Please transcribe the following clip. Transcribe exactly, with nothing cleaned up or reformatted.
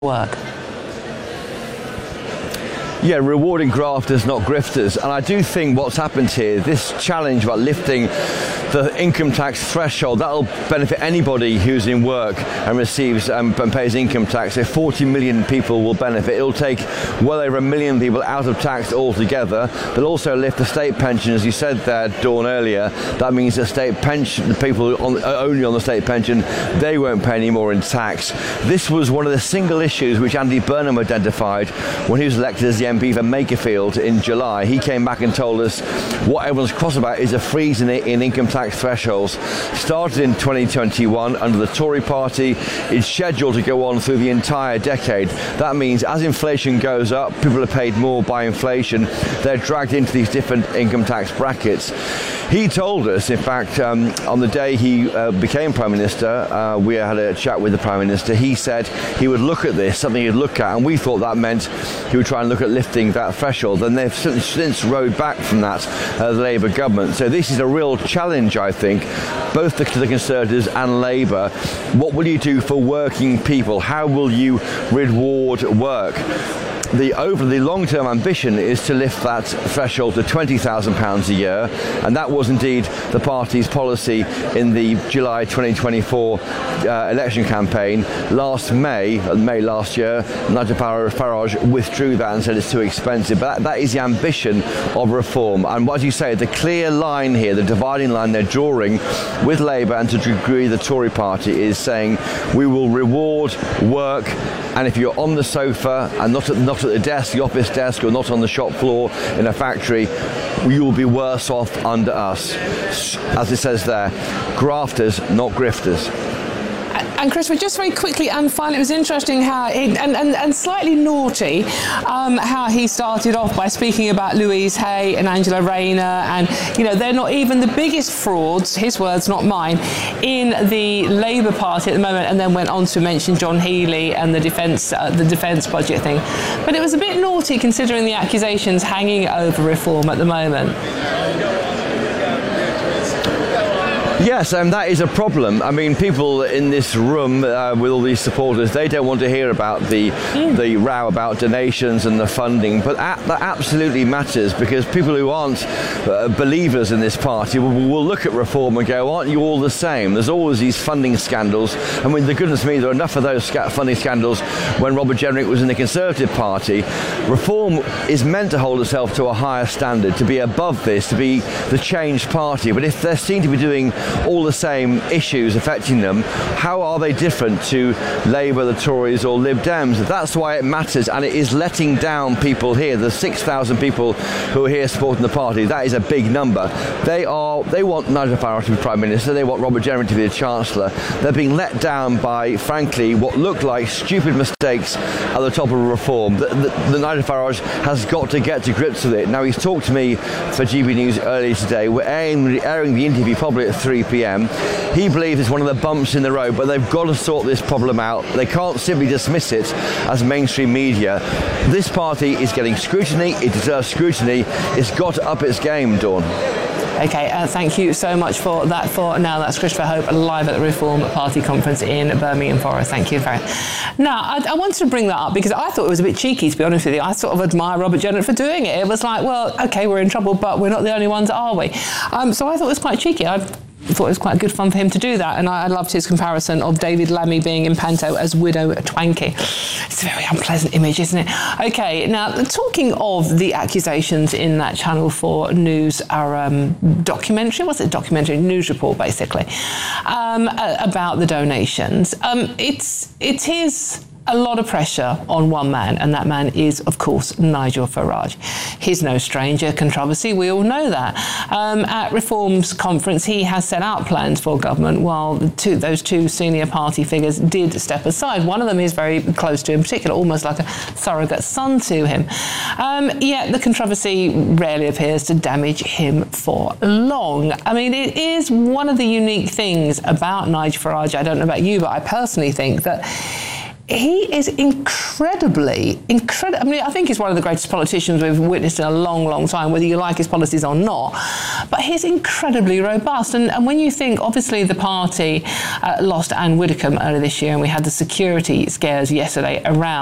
work. Yeah, rewarding grafters, not grifters. And I do think what's happened here, this challenge about lifting the income tax threshold, that'll benefit anybody who's in work and receives um, and pays income tax. So forty million people will benefit. It'll take well over a million people out of tax altogether. They'll also lift the state pension, as you said there, Dawn, earlier. That means the state pension, the people on, only on the state pension, they won't pay any more in tax. This was one of the single issues which Andy Burnham identified when he was elected as the M P for Makerfield in July. He came back and told us what everyone's cross about is a freeze in, it, in income tax thresholds. Started in twenty twenty-one under the Tory party. It's scheduled to go on through the entire decade. That means as inflation goes up, people are paid more by inflation. They're dragged into these different income tax brackets. He told us, in fact, um, on the day he uh, became Prime Minister, uh, we had a chat with the Prime Minister, he said he would look at this, something he'd look at, and we thought that meant he would try and look at lifting that threshold, and they've since, since rode back from that, uh, the Labour government. So this is a real challenge, I think, both to the Conservatives and Labour. What will you do for working people? How will you reward work? The over the long-term ambition is to lift that threshold to twenty thousand pounds a year, and that was indeed the party's policy in the July twenty twenty-four uh, election campaign. Last May, May last year, Nigel Farage withdrew that and said it's too expensive. But that, that is the ambition of reform. And what you say, the clear line here, the dividing line they're drawing with Labour and to a degree the Tory party is saying we will reward work. And if you're on the sofa and not at, not at the desk, the office desk, or not on the shop floor in a factory, you will be worse off under us. As it says there, grafters, not grifters. And Chris, just very quickly and finally, it was interesting how, he, and, and, and slightly naughty, um, how he started off by speaking about Louise Hay and Angela Rayner, and, you know, they're not even the biggest frauds, his words, not mine, in the Labour Party at the moment, and then went on to mention John Healey and the defence uh, the defence budget thing. But it was a bit naughty considering the accusations hanging over reform at the moment. Yes, and um, that is a problem. I mean, people in this room uh, with all these supporters, they don't want to hear about the mm. the row about donations and the funding, but at, that absolutely matters, because people who aren't uh, believers in this party will, will look at reform and go, aren't you all the same? There's always these funding scandals. I mean, the goodness me, there are enough of those sca- funding scandals when Robert Jenrick was in the Conservative Party. Reform is meant to hold itself to a higher standard, to be above this, to be the changed party. But if they seem to be doing all the same issues affecting them, how are they different to Labour, the Tories or Lib Dems? That's why it matters, and it is letting down people here. The six thousand people who are here supporting the party, that is a big number. They are. They want Nigel Farage to be Prime Minister, they want Robert Jenrick to be the Chancellor. They're being let down by, frankly, what look like stupid mistakes at the top of reform. The, the, the Nigel Farage has got to get to grips with it. Now, he's talked to me for G B News earlier today. We're airing, airing the interview probably at three p.m. He believes it's one of the bumps in the road, but they've got to sort this problem out. They can't simply dismiss it as mainstream media. This party is getting scrutiny. It deserves scrutiny. It's got to up its game, Dawn. Okay, uh, thank you so much for that. For now, that's Christopher Hope live at the Reform Party conference in Birmingham Forest. Thank you very much. Now, I, I wanted to bring that up because I thought it was a bit cheeky, to be honest with you. I sort of admire Robert Jenrick for doing it. It was like, well, okay, we're in trouble, but we're not the only ones, are we? Um, so I thought it was quite cheeky. I thought it was quite good fun for him to do that, and I, I loved his comparison of David Lammy being in Panto as Widow Twankey. It's a very unpleasant image, isn't it? Okay, now talking of the accusations in that Channel four News, our um, documentary, what's it, documentary news report basically, um, uh, about the donations. Um, it's it is a lot of pressure on one man, and that man is, of course, Nigel Farage. He's no stranger, controversy, we all know that. Um, at Reform's conference, he has set out plans for government, while the two, those two senior party figures did step aside. One of them is very close to him, in particular, almost like a surrogate son to him. Um, yet the controversy rarely appears to damage him for long. I mean, it is one of the unique things about Nigel Farage, I don't know about you, but I personally think that he is incredibly, incredible. I mean, I think he's one of the greatest politicians we've witnessed in a long, long time, whether you like his policies or not. But he's incredibly robust. And, and when you think, obviously, the party uh, lost Anne Widdecombe earlier this year, and we had the security scares yesterday around